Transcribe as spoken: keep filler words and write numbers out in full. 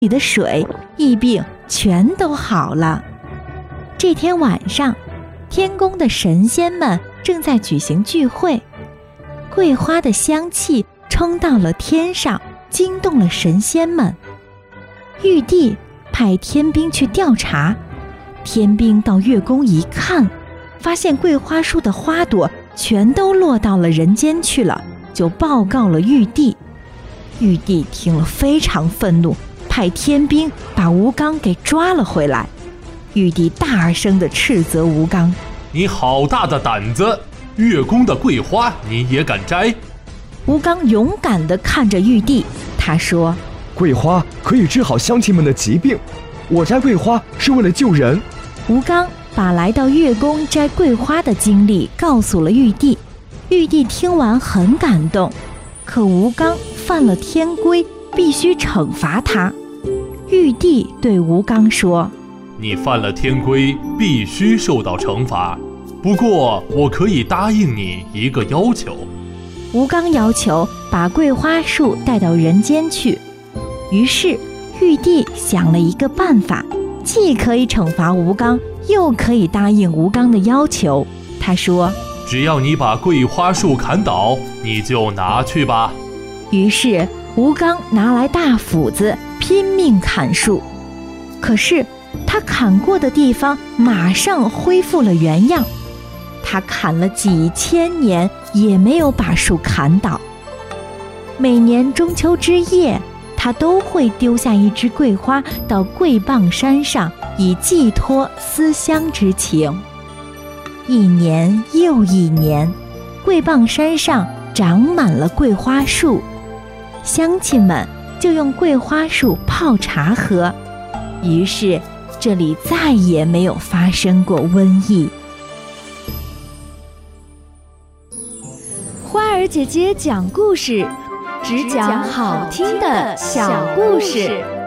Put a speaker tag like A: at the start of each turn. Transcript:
A: 里的水，疫病全都好了。这天晚上，天宫的神仙们正在举行聚会，桂花的香气冲到了天上，惊动了神仙们。玉帝派天兵去调查，天兵到月宫一看，发现桂花树的花朵全都落到了人间去了，就报告了玉帝。玉帝听了非常愤怒，派天兵把吴刚给抓了回来。玉帝大声地斥责吴刚：
B: 你好大的胆子，月宫的桂花你也敢摘？
A: 吴刚勇敢地看着玉帝，他说：
C: 桂花可以治好乡亲们的疾病，我摘桂花是为了救人。
A: 吴刚把来到月宫摘桂花的经历告诉了玉帝。玉帝听完很感动，可吴刚犯了天规，必须惩罚他。玉帝对吴刚说：
B: 你犯了天规，必须受到惩罚，不过我可以答应你一个要求。
A: 吴刚要求把桂花树带到人间去，于是玉帝想了一个办法，既可以惩罚吴刚，又可以答应吴刚的要求。他说：
B: 只要你把桂花树砍倒，你就拿去吧。
A: 于是吴刚拿来大斧子拼命砍树，可是他砍过的地方马上恢复了原样，他砍了几千年也没有把树砍倒。每年中秋之夜，他都会丢下一枝桂花到桂棒山上，以寄托思乡之情。一年又一年，桂棒山上长满了桂花树，乡亲们就用桂花树泡茶喝，于是这里再也没有发生过瘟疫。
D: 花儿姐姐讲故事，只讲好听的小故事。